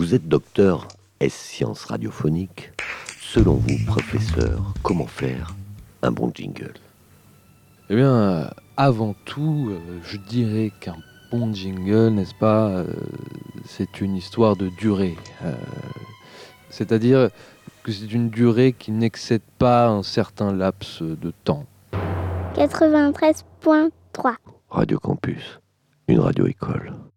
Vous êtes docteur S-Sciences radiophoniques. Selon vous, professeur, comment faire un bon jingle? Eh bien, avant tout, je dirais qu'un bon jingle, n'est-ce pas, c'est une histoire de durée. C'est-à-dire que c'est une durée qui n'excède pas un certain laps de temps. 93.3 Radio Campus, une radio-école.